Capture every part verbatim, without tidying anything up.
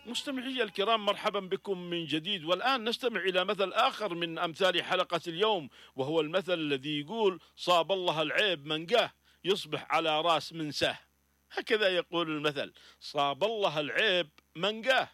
مستمعي الكرام، مرحبا بكم من جديد. والآن نستمع إلى مثل آخر من أمثال حلقة اليوم، وهو المثل الذي يقول: صاب الله العيب من قاه يصبح على راس منساه. هكذا يقول المثل: صاب الله العيب من قاه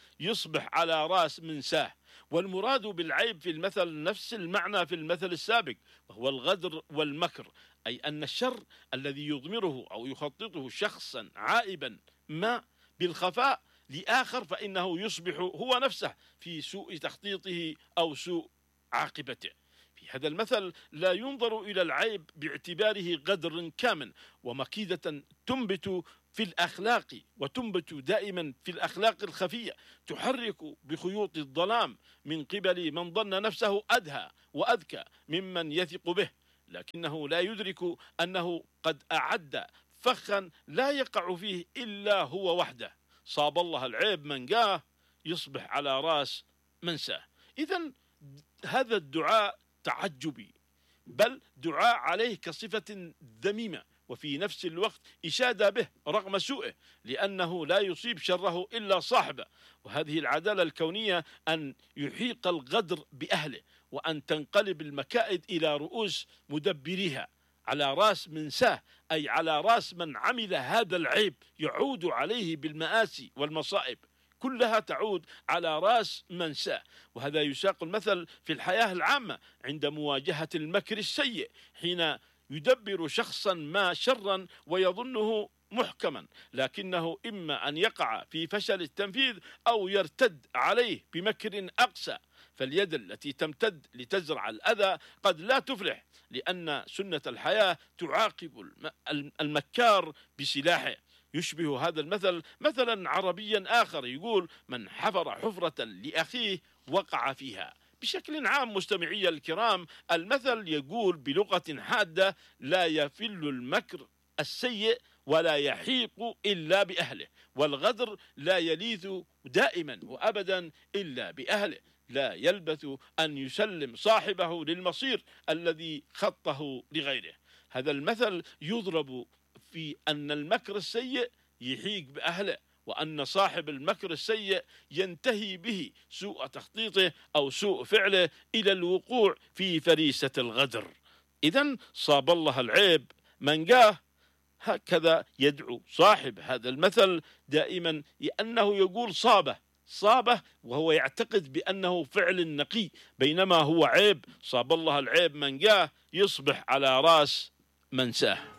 يصبح على راس منساه. والمراد بالعيب في المثل نفس المعنى في المثل السابق، وهو الغدر والمكر، أي أن الشر الذي يضمره أو يخططه شخصا عائبا ما بالخفاء لآخر، فإنه يصبح هو نفسه في سوء تخطيطه أو سوء عاقبته. في هذا المثل لا ينظر إلى العيب باعتباره غدر كامن ومكيدة تنبت في الأخلاق، وتنبت دائما في الأخلاق الخفية، تحرك بخيوط الظلام من قبل من ظن نفسه أدهى وأذكى ممن يثق به، لكنه لا يدرك أنه قد أعد فخا لا يقع فيه إلا هو وحده. صاب الله العيب من قاه يصبح على راس منساه. إذن هذا الدعاء تعجبي، بل دعاء عليه كصفة ذميمة، وفي نفس الوقت إشادة به رغم سوءه، لأنه لا يصيب شره إلا صاحبه. وهذه العدالة الكونية أن يحيق الغدر بأهله، وأن تنقلب المكائد إلى رؤوس مدبريها على رأس منساه، أي على رأس من عمل هذا العيب، يعود عليه بالمآسي والمصائب كلها تعود على رأس منساه. وهذا يساق المثل في الحياة العامة عند مواجهة المكر السيء، حين يدبر شخصا ما شرا ويظنه محكما، لكنه إما أن يقع في فشل التنفيذ أو يرتد عليه بمكر أقسى. فاليد التي تمتد لتزرع الأذى قد لا تفلح، لأن سنة الحياة تعاقب المكار بسلاحه. يشبه هذا المثل مثلا عربيا آخر يقول: من حفر حفرة لأخيه وقع فيها. بشكل عام مستمعي الكرام، المثل يقول بلغة حادة: لا يفل المكر السيء ولا يحيق إلا بأهله، والغدر لا يليث دائما وأبدا إلا بأهله. لا يلبث أن يسلم صاحبه للمصير الذي خطه لغيره. هذا المثل يضرب في أن المكر السيء يحيق بأهله، وأن صاحب المكر السيء ينتهي به سوء تخطيطه أو سوء فعله إلى الوقوع في فريسة الغدر. إذن صاب الله العيب من قاه، هكذا يدعو صاحب هذا المثل دائما، لأنه يقول صابه صابه وهو يعتقد بأنه فعل نقي، بينما هو عيب. صاب الله العيب من قاه يصبح على رأس منساه.